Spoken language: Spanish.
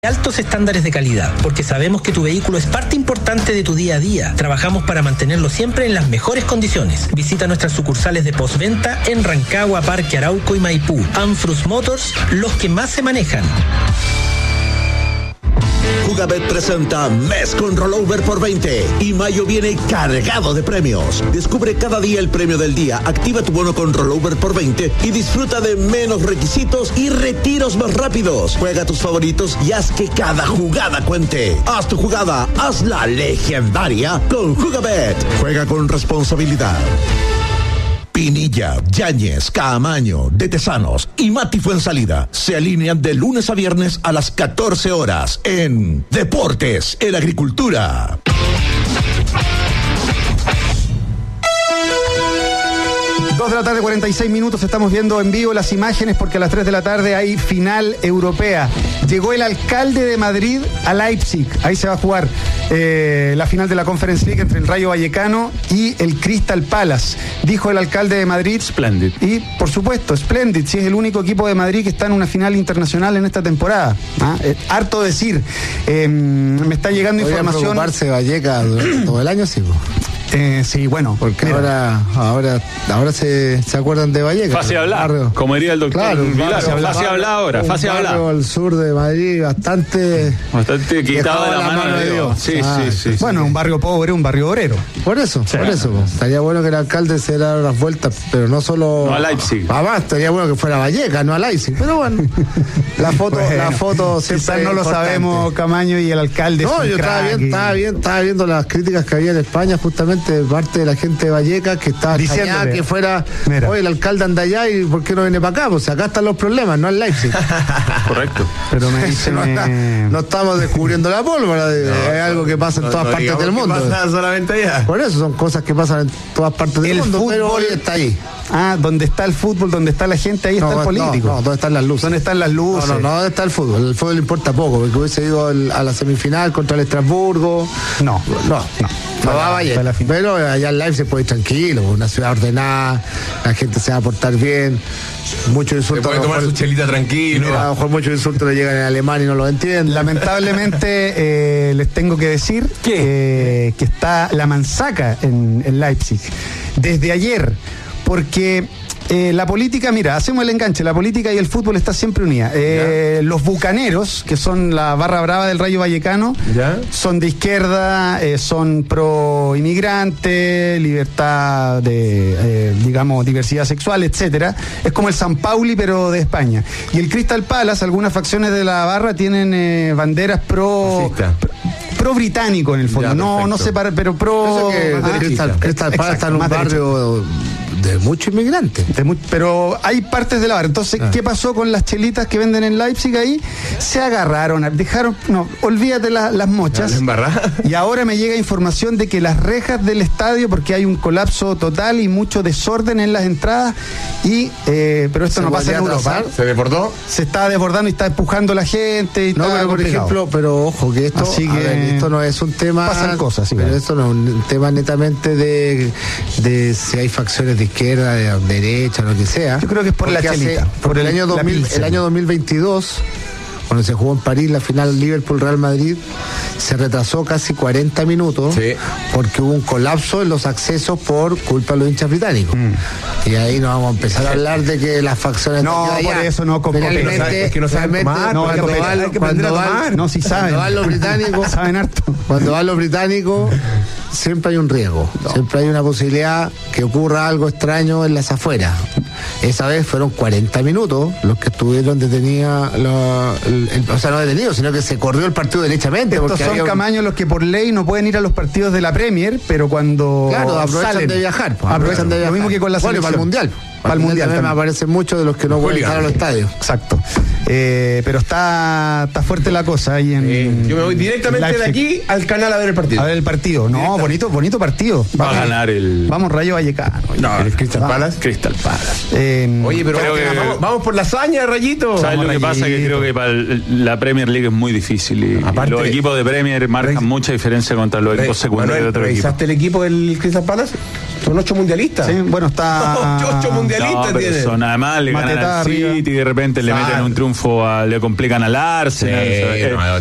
Altos estándares de calidad, porque sabemos que tu vehículo es parte importante de tu día a día. Trabajamos para mantenerlo siempre en las mejores condiciones. Visita nuestras sucursales de postventa en Rancagua, Parque Arauco y Maipú. Anfrus Motors, los que más se manejan. Jugabet presenta Mes con Rollover por 20 y mayo viene cargado de premios. Descubre cada día el premio del día, activa tu bono con Rollover por 20 y disfruta de menos requisitos y retiros más rápidos. Juega tus favoritos y haz que cada jugada cuente. Haz tu jugada, hazla legendaria con Jugabet. Juega con responsabilidad. Pinilla, Yáñez, Caamaño, De Tesanos y Mati Fuensalida se alinean de lunes a viernes a las 14 horas en Deportes en Agricultura. 2 de la tarde, 46 minutos, estamos viendo en vivo las imágenes porque a las 3 de la tarde hay final europea. Llegó el alcalde de Madrid a Leipzig, ahí se va a jugar la final de la Conference League entre el Rayo Vallecano y el Crystal Palace. Dijo el alcalde de Madrid, Splendid. Y por supuesto, Splendid, si es el único equipo de Madrid que está en una final internacional en esta temporada. Harto decir, me está llegando información. Preocuparse Vallecas durante todo el año, sí. Sí, bueno. Porque ahora se acuerdan de Vallecas. Fácil hablar, como diría el doctor. Claro, fácil hablar ahora, fácil hablar. Al sur de Madrid bastante quitado de la mano de Dios. Sí. Bueno, un barrio pobre, un barrio obrero. Por eso. Estaría bueno que el alcalde se diera las vueltas, pero no solo. No a Leipzig. Además, estaría bueno que fuera a Vallecas, no a Leipzig. Pero bueno, la foto siempre. Quizás no lo sabemos, Camaño, y el alcalde. No, yo estaba viendo las críticas que había en España, justamente de parte de la gente de Vallecas, que estaba diciendo que fuera, oye, el alcalde anda allá y ¿por qué no viene para acá? Pues acá están los problemas, no en Leipzig. Correcto. Pero me dicen, no estamos descubriendo la pólvora, es algo que pasa en todas partes del mundo. Pasa solamente allá. Por eso son cosas que pasan en todas partes del mundo, fútbol, pero hoy está ahí. Donde está el fútbol, donde está la gente, ahí está el político. No, ¿dónde están las luces? ¿Dónde están las luces? No, ¿dónde está el fútbol? El fútbol le importa poco, porque hubiese ido a la semifinal contra el Estrasburgo. No va a Vallecas. Pero allá en Leipzig se puede ir tranquilo, una ciudad ordenada, la gente se va a portar bien. Muchos insultos. Se puede tomar su chelita tranquilo. A lo mejor muchos insultos le llegan en alemán y no lo entienden. Lamentablemente les tengo que decir que está la mansaca en Leipzig desde ayer, porque la política, mira, hacemos el enganche, la política y el fútbol está siempre unida. Los bucaneros, que son la barra brava del Rayo Vallecano, son de izquierda, son pro inmigrante, libertad de, digamos, diversidad sexual, etcétera. Es como el San Pauli, pero de España. Y el Crystal Palace, algunas facciones de la barra tienen banderas pro británico en el fondo. No separa, pero pro. Crystal Palace está en un barrio de muchos inmigrantes. Pero hay partes de la barra. Entonces, ¿qué pasó con las chelitas que venden en Leipzig ahí? Se agarraron, olvídate las mochas. Y ahora me llega información de que las rejas del estadio, porque hay un colapso total y mucho desorden en las entradas, pero esto no pasa en Europa. ¿Se desbordó? Se está desbordando y está empujando la gente. Y pero por ejemplo, ojo, que esto, esto no es un tema. Pasan cosas, sí, pero esto no es un tema netamente de si hay facciones de izquierda, de derecha, lo que sea. Yo creo que es por la chelita. Por el año 2022, cuando se jugó en París la final Liverpool-Real Madrid, se retrasó casi 40 minutos porque hubo un colapso en los accesos por culpa de los hinchas británicos. Y ahí nos vamos a empezar a hablar de que las facciones... No, por eso no... Es que no saben tomar. Si saben. Cuando van los británicos... Saben harto. Cuando van los británicos... siempre hay un riesgo, siempre hay una posibilidad que ocurra algo extraño en las afueras. Esa vez fueron 40 minutos los que estuvieron detenidos, o sea, no detenidos, sino que se corrió el partido derechamente. Estos son Camaños los que por ley no pueden ir a los partidos de la Premier, pero cuando aprovechan de viajar. Lo mismo que con la selección. Para el Mundial. Para el Mundial también me aparecen muchos de los que no pueden estar a los estadios. Exacto. Pero está fuerte la cosa ahí en... yo me voy directamente de aquí al canal a ver el partido. A ver el partido. No, bonito partido. Va a ganar el... Vamos, Rayo Vallecano. No, el Crystal Palace. Crystal Palace. Oye, pero vamos por la hazaña, Rayito. ¿Sabes lo que pasa? Que creo que para la Premier League es muy difícil. Y los equipos de Premier marcan mucha diferencia contra los equipos secundarios de otro equipo. ¿Revisaste el equipo del Crystal Palace? Son 8 mundialistas. Sí, bueno, está. 8 mundialistas tienen. Son, además le ganan Mateta al City arriba. y de repente le meten un triunfo, le complican al Arsenal. Sí,